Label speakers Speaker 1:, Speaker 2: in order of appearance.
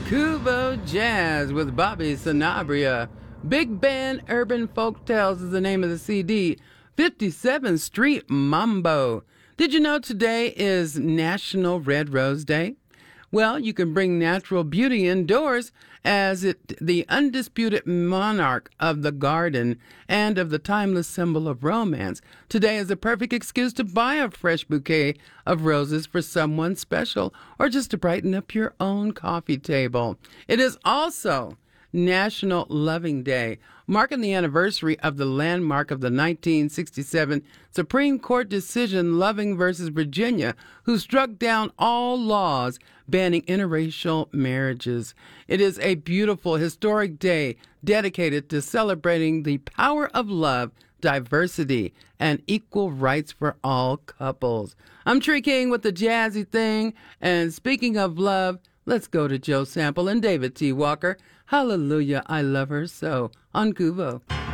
Speaker 1: Kubo Jazz with Bobby Sanabria. Big Band Urban Folk Tales is the name of the CD. 57th Street Mambo. Did you know today is National Red Rose Day? Well, you can bring natural beauty indoors as the undisputed monarch of the garden and of the timeless symbol of romance. Today is a perfect excuse to buy a fresh bouquet of roses for someone special or just to brighten up your own coffee table. It is also National Loving Day, marking the anniversary of the landmark of the 1967 Supreme Court decision Loving versus Virginia, who struck down all laws banning interracial marriages. It is a beautiful, historic day dedicated to celebrating the power of love, diversity, and equal rights for all couples. I'm Tree King with the jazzy thing, and speaking of love, let's go to Joe Sample and David T. Walker. Hallelujah, I love her so on Kubo.